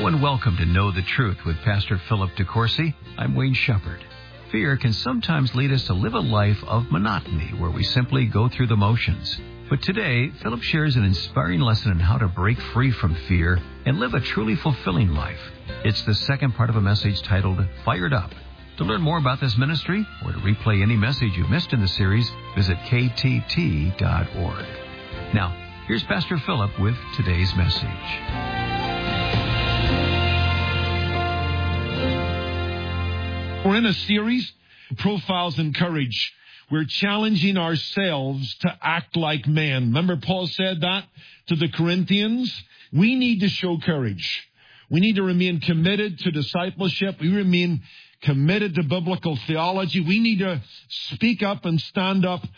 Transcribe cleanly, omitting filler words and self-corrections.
and welcome to Know the Truth with Pastor Philip DeCourcy. I'm Wayne Shepherd. Fear can sometimes lead us to live a life of monotony where we simply go through the motions. But today, Philip shares an inspiring lesson on how to break free from fear and live a truly fulfilling life. It's the second part of a message titled Fired Up. To learn more about this ministry or to replay any message you missed in the series, visit ktt.org. Now, here's Pastor Philip with today's message. We're in a series, Profiles in Courage. We're challenging ourselves to act like men. Remember Paul said that to the Corinthians? We need to show courage. We need to remain committed to discipleship. We remain committed to biblical theology. We need to speak up and stand up